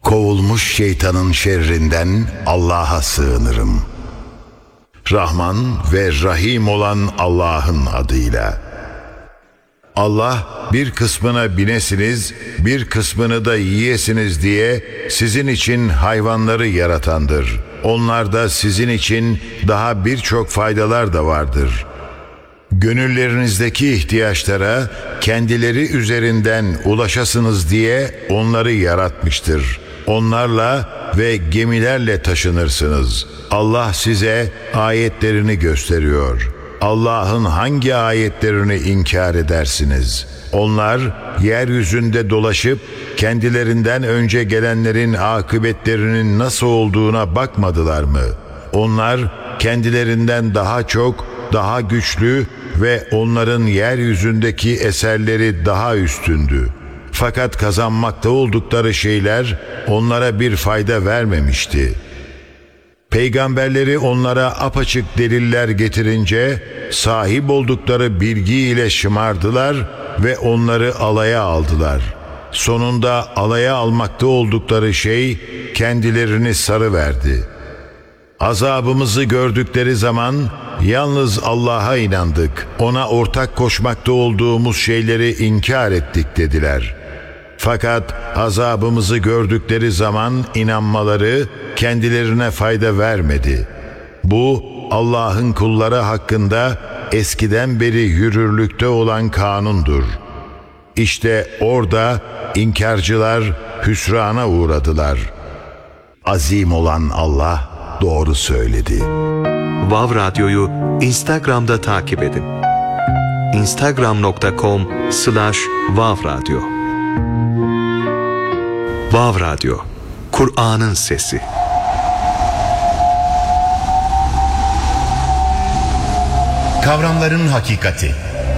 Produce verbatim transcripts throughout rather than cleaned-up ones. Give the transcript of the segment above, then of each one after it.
Kovulmuş şeytanın şerrinden Allah'a sığınırım. Rahman ve Rahim olan Allah'ın adıyla. Allah bir kısmına binesiniz, bir kısmını da yiyesiniz diye sizin için hayvanları yaratandır. Onlarda sizin için daha birçok faydalar da vardır. Gönüllerinizdeki ihtiyaçlara kendileri üzerinden ulaşasınız diye onları yaratmıştır. Onlarla ve gemilerle taşınırsınız. Allah size ayetlerini gösteriyor. Allah'ın hangi ayetlerini inkar edersiniz? Onlar yeryüzünde dolaşıp kendilerinden önce gelenlerin akıbetlerinin nasıl olduğuna bakmadılar mı? Onlar kendilerinden daha çok, daha güçlü ve onların yeryüzündeki eserleri daha üstündü. Fakat kazanmakta oldukları şeyler onlara bir fayda vermemişti. Peygamberleri onlara apaçık deliller getirince sahip oldukları bilgiyle şımardılar ve onları alaya aldılar. Sonunda alaya almakta oldukları şey kendilerini sarıverdi. Azabımızı gördükleri zaman yalnız Allah'a inandık, ona ortak koşmakta olduğumuz şeyleri inkar ettik dediler. Fakat azabımızı gördükleri zaman inanmaları kendilerine fayda vermedi. Bu Allah'ın kulları hakkında eskiden beri yürürlükte olan kanundur. İşte orada inkarcılar hüsrana uğradılar. Azim olan Allah doğru söyledi. Vav Radyo'yu Instagram'da takip edin. instagram nokta com slash vav radyo. Vav Radyo, Kur'an'ın sesi. Kavramların hakikati.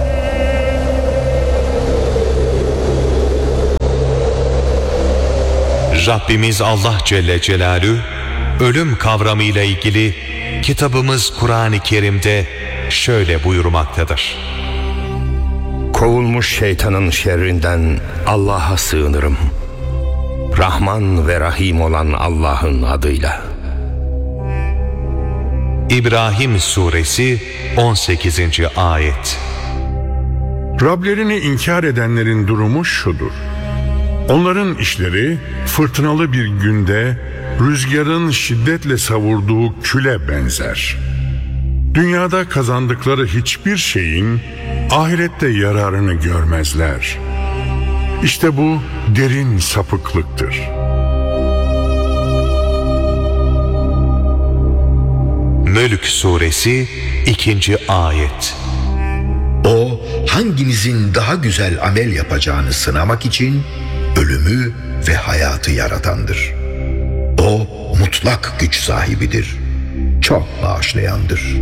Rabbimiz Allah Celle Celaluhu, ölüm kavramı ile ilgili kitabımız Kur'an-ı Kerim'de şöyle buyurmaktadır. Kovulmuş şeytanın şerrinden Allah'a sığınırım. Rahman ve Rahim olan Allah'ın adıyla. İbrahim Suresi on sekizinci ayet. Rablerini inkar edenlerin durumu şudur. Onların işleri fırtınalı bir günde rüzgarın şiddetle savurduğu küle benzer. Dünyada kazandıkları hiçbir şeyin ahirette yararını görmezler. İşte bu derin sapıklıktır. Mülk Suresi ikinci ayet. O, hanginizin daha güzel amel yapacağını sınamak için ölümü ve hayatı yaratandır. O, mutlak güç sahibidir. Çok bağışlayandır.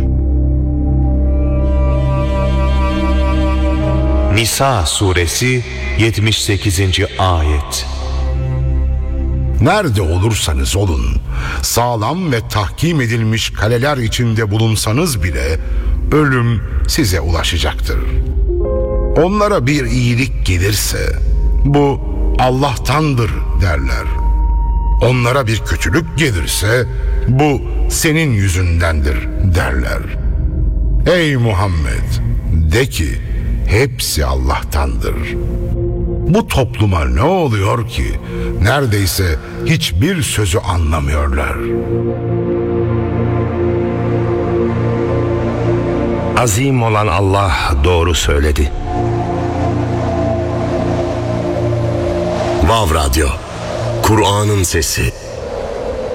Nisa Suresi yetmiş sekizinci ayet. Nerede olursanız olun, sağlam ve tahkim edilmiş kaleler içinde bulunsanız bile ölüm size ulaşacaktır. Onlara bir iyilik gelirse bu Allah'tandır derler. Onlara bir kötülük gelirse bu senin yüzündendir derler. Ey Muhammed, de ki hepsi Allah'tandır. Bu topluma ne oluyor ki neredeyse hiçbir sözü anlamıyorlar. Azim olan Allah doğru söyledi. Vav Radyo, Kur'an'ın sesi.